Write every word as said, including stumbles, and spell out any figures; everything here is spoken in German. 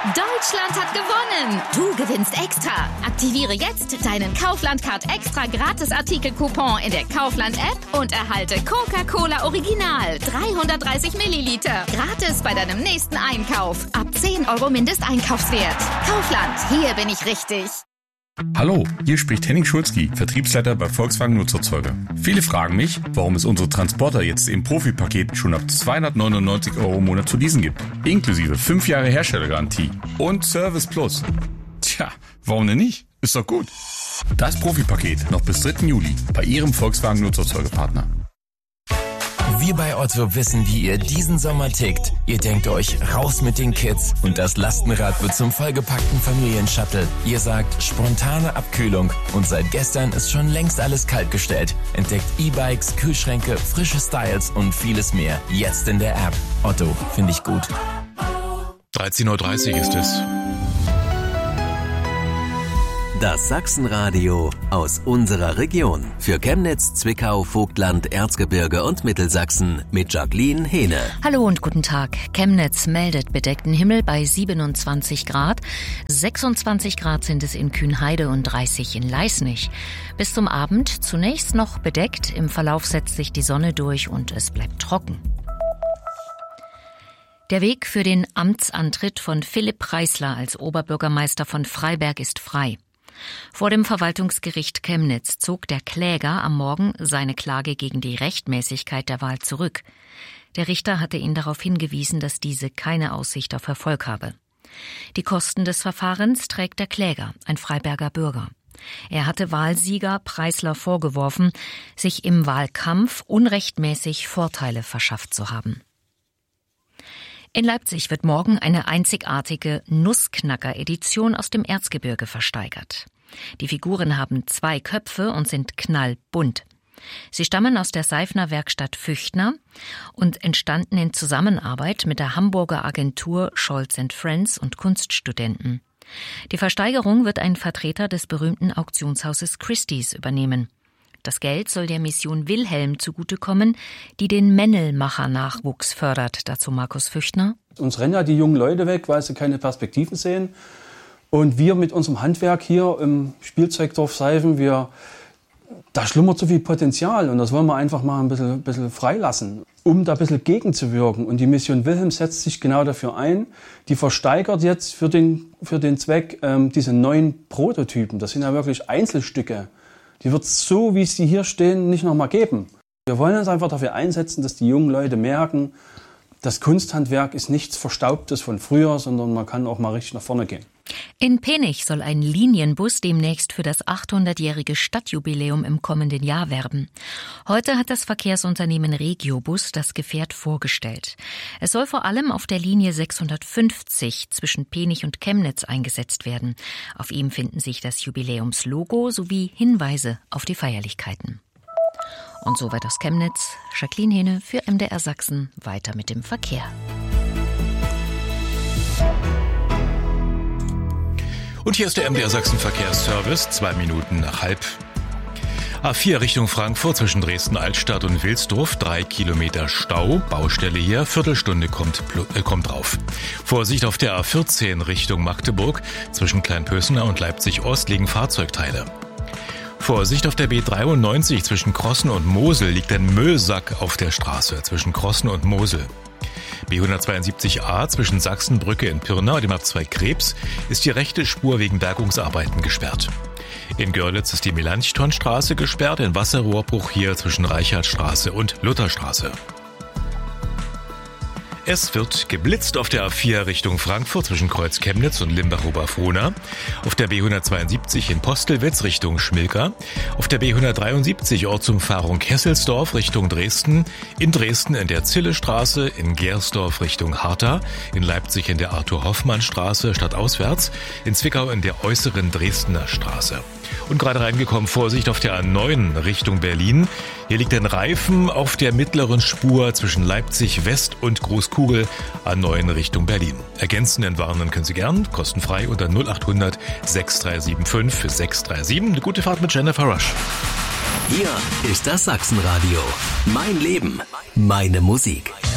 Deutschland hat gewonnen! Du gewinnst extra. Aktiviere jetzt deinen Kaufland-Card extra Gratis-Artikel-Coupon in der Kaufland-App und erhalte Coca-Cola Original dreihundertdreißig Milliliter. Gratis bei deinem nächsten Einkauf. Ab zehn Euro Mindesteinkaufswert. Kaufland, hier bin ich richtig. Hallo, hier spricht Henning Schulzki, Vertriebsleiter bei Volkswagen Nutzerzeuger. Viele fragen mich, warum es unsere Transporter jetzt im Profi-Paket schon ab zweihundertneunundneunzig Euro im Monat zu leasen gibt. Inklusive fünf Jahre Herstellergarantie und Service Plus. Tja, warum denn nicht? Ist doch gut. Das Profi-Paket noch bis dritten Juli bei Ihrem Volkswagen Nutzerzeugerpartner. Wir bei Otto wissen, wie ihr diesen Sommer tickt. Ihr denkt euch, raus mit den Kids und das Lastenrad wird zum vollgepackten Familienshuttle. Ihr sagt, spontane Abkühlung und seit gestern ist schon längst alles kaltgestellt. Entdeckt E-Bikes, Kühlschränke, frische Styles und vieles mehr. Jetzt in der App. Otto, finde ich gut. dreizehn Uhr dreißig ist es. Das Sachsenradio aus unserer Region. Für Chemnitz, Zwickau, Vogtland, Erzgebirge und Mittelsachsen mit Jacqueline Hehne. Hallo und guten Tag. Chemnitz meldet bedeckten Himmel bei siebenundzwanzig Grad. sechsundzwanzig Grad sind es in Kühnheide und dreißig in Leisnig. Bis zum Abend zunächst noch bedeckt. Im Verlauf setzt sich die Sonne durch und es bleibt trocken. Der Weg für den Amtsantritt von Philipp Preisler als Oberbürgermeister von Freiberg ist frei. Vor dem Verwaltungsgericht Chemnitz zog der Kläger am Morgen seine Klage gegen die Rechtmäßigkeit der Wahl zurück. Der Richter hatte ihn darauf hingewiesen, dass diese keine Aussicht auf Erfolg habe. Die Kosten des Verfahrens trägt der Kläger, ein Freiberger Bürger. Er hatte Wahlsieger Preisler vorgeworfen, sich im Wahlkampf unrechtmäßig Vorteile verschafft zu haben. In Leipzig wird morgen eine einzigartige Nussknacker-Edition aus dem Erzgebirge versteigert. Die Figuren haben zwei Köpfe und sind knallbunt. Sie stammen aus der Seifner Werkstatt Füchtner und entstanden in Zusammenarbeit mit der Hamburger Agentur Scholz and Friends und Kunststudenten. Die Versteigerung wird ein Vertreter des berühmten Auktionshauses Christie's übernehmen. Das Geld soll der Mission Wilhelm zugutekommen, die den Männelmacher-Nachwuchs fördert. Dazu Markus Füchtner. Uns rennen ja die jungen Leute weg, weil sie keine Perspektiven sehen. Und wir mit unserem Handwerk hier im Spielzeugdorf Seifen, wir, da schlummert so viel Potenzial. Und das wollen wir einfach mal ein bisschen, ein bisschen freilassen, um da ein bisschen gegenzuwirken. Und die Mission Wilhelm setzt sich genau dafür ein. Die versteigert jetzt für den, für den Zweck ähm, diese neuen Prototypen. Das sind ja wirklich Einzelstücke. Die wird es so, wie sie hier stehen, nicht nochmal geben. Wir wollen uns einfach dafür einsetzen, dass die jungen Leute merken, das Kunsthandwerk ist nichts Verstaubtes von früher, sondern man kann auch mal richtig nach vorne gehen. In Penich soll ein Linienbus demnächst für das achthundertjährige Stadtjubiläum im kommenden Jahr werben. Heute hat das Verkehrsunternehmen Regiobus das Gefährt vorgestellt. Es soll vor allem auf der Linie sechshundertfünfzig zwischen Penich und Chemnitz eingesetzt werden. Auf ihm finden sich das Jubiläumslogo sowie Hinweise auf die Feierlichkeiten. Und soweit aus Chemnitz, Jacqueline Hehne für M D R Sachsen, weiter mit dem Verkehr. Und hier ist der M D R Sachsen Verkehrsservice, zwei Minuten nach halb. A vier Richtung Frankfurt zwischen Dresden-Altstadt und Wilsdorf, drei Kilometer Stau, Baustelle hier, Viertelstunde kommt, äh, kommt drauf. Vorsicht auf der A vierzehn Richtung Magdeburg, zwischen Kleinpösener und Leipzig-Ost liegen Fahrzeugteile. Vorsicht auf der B dreiundneunzig zwischen Krossen und Mosel liegt ein Müllsack auf der Straße zwischen Krossen und Mosel. B hundertzweiundsiebzig a zwischen Sachsenbrücke in Pirna und dem A zwei Krebs ist die rechte Spur wegen Bergungsarbeiten gesperrt. In Görlitz ist die Melanchthonstraße gesperrt, ein Wasserrohrbruch hier zwischen Reichardstraße und Lutherstraße. Es wird geblitzt auf der A vier Richtung Frankfurt zwischen Kreuz Chemnitz und Limbach-Oberfrohna, auf der B hundertzweiundsiebzig in Postelwitz Richtung Schmilka, auf der B hundertdreiundsiebzig Ortsumfahrung Kesselsdorf Richtung Dresden, in Dresden in der Zillestraße, in Gersdorf Richtung Harta, in Leipzig in der Arthur-Hoffmann-Straße stadtauswärts, in Zwickau in der äußeren Dresdner Straße. Und gerade reingekommen, Vorsicht auf der A neun Richtung Berlin. Hier liegt ein Reifen auf der mittleren Spur zwischen Leipzig West und Großkugel, A neun Richtung Berlin. Ergänzend entwarnen können Sie gern, kostenfrei unter null acht hundert sechs drei sieben fünf sechs drei sieben. Eine gute Fahrt mit Jennifer Rush. Hier ist das Sachsenradio. Mein Leben, meine Musik.